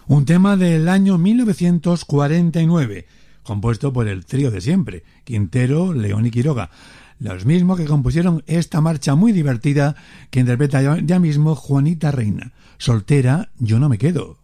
Un tema del año 1949, compuesto por el trío de siempre, Quintero, León y Quiroga, los mismos que compusieron esta marcha muy divertida que interpreta ya mismo Juanita Reina, Soltera yo no me quedo.